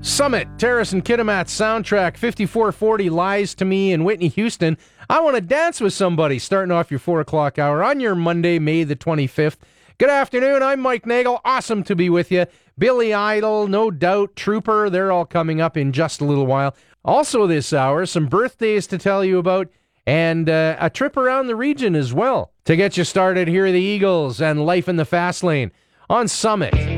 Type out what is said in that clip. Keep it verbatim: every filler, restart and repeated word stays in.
Summit, Terrace and Kitimat soundtrack, fifty-four forty Lies to Me in Whitney, Houston. I Want to Dance with Somebody, starting off your four o'clock hour on your Monday, May the twenty-fifth. Good afternoon, I'm Mike Nagel. Awesome to be with you. Billy Idol, No Doubt, Trooper, they're all coming up in just a little while. Also this hour, some birthdays to tell you about, and uh, a trip around the region as well. To get you started, here are the Eagles and Life in the Fast Lane on Summit.